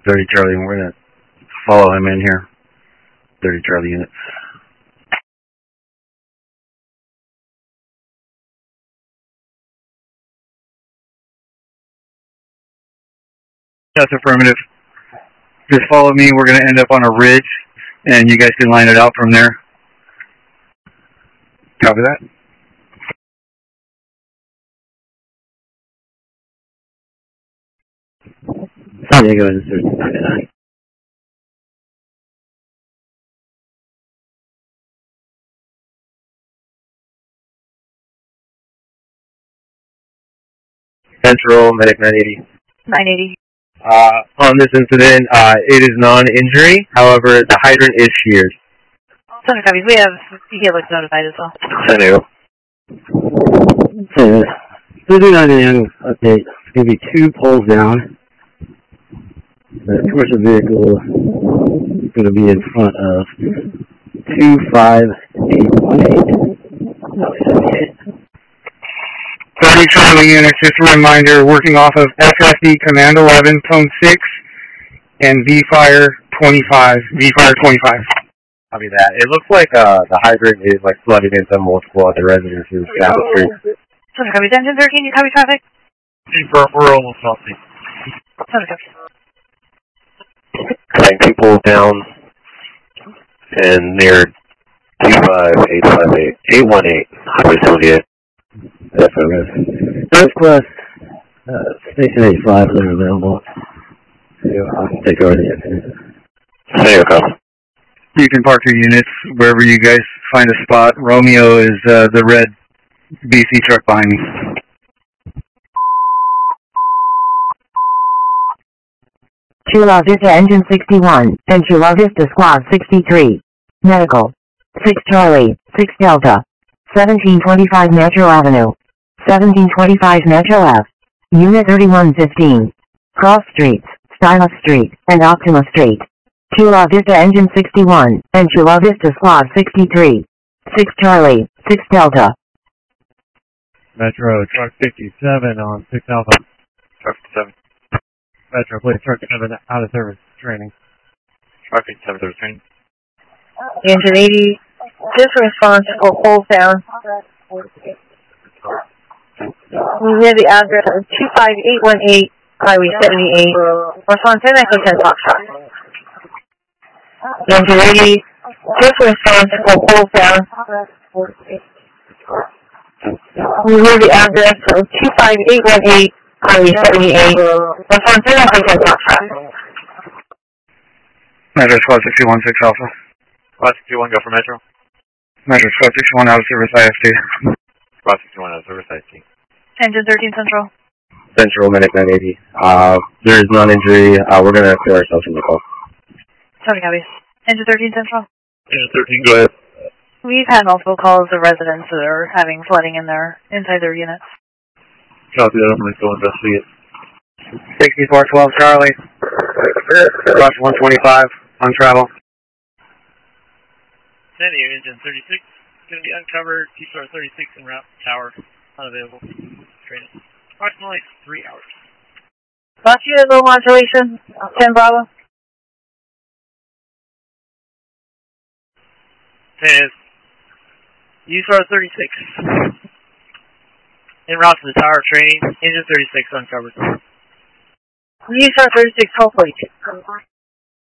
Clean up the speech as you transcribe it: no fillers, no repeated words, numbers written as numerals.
30 Charlie, and we're going to follow him in here. 30 Charlie units. That's affirmative. Just follow me. We're going to end up on a ridge, and you guys can line it out from there. Copy that. San Diego is 39. Central, Medic 980. 980. On this incident, it is non-injury. However, the hydrant is sheared. Center copies. We have Helix notified as well. San Diego. 39 update. It's going to be 2 poles down. The commercial vehicle is going to be in front of 25818. 30 Charlie units, just a reminder, working off of FSD Command 11, Tone 6, and VFire 25. Copy that. It looks like the hydrant is like flooded into multiple other residences down the street. Center copies. Engine 13, you copy traffic? We're almost healthy. Center copies. Putting people down and near 25818 Highway 78. Definitely. Northwest, Station 85, they're available. I'll take over the engine. There you go. You can park your units wherever you guys find a spot. Romeo is the red BC truck behind me. Chula Vista Engine 61, and Chula Vista Squad 63. Medical. 6 Charlie, 6 Delta. 1725 Metro Avenue. 1725 Metro Ave. Unit 3115. Cross Streets, Stylus Street, and Optima Street. Chula Vista Engine 61, and Chula Vista Squad 63. 6 Charlie, 6 Delta. Metro, truck 57 on 6 Alpha. Truck 57. Metro, please, truck 7 out of service training. Truck 57 service training. Engine 80, just response for poles down. We have the address of 25818 Highway 78. Response 10 Echo 10 Foxtrot. Engine 80, just response for poles down. We have the address of 25818 Highway 78. Response 10 Echo 10 Foxtrot. Metro Squad 616 Alpha. Squad 61, go for Metro. Metro Squad 61 out of service IFT. Squad 61 out of service IFT. Engine 13 Central. Central, Medic 980. There is non-injury. We're going to clear ourselves from the call. Sorry, copies. Engine 13 Central. Engine 13, go ahead. We've had multiple calls of residents that are having flooding inside their units. Copy that. I'm going to go investigate. 6412 Charlie. Rush 125 on travel. San Diego, Engine 36. Going to be uncovered. T-Star 36 en route. Tower. Unavailable. Training. Approximately 3 hours. Last unit, low modulation. 10 Bravo. Says U-Star 36. En route to the tower training. Engine 36 uncovered. U-Star 36, hold please.